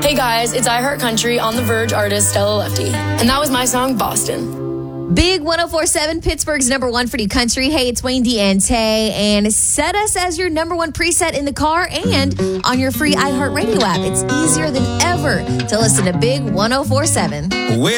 Hey guys, it's iHeart Country on the Verge artist Stella Lefty. And that was my song, Boston. Big 104.7, Pittsburgh's number one for new country. Hey, it's Wayne D'Ante, and set us as your number one preset in the car and on your free iHeartRadio app. It's easier than ever to listen to Big 104.7.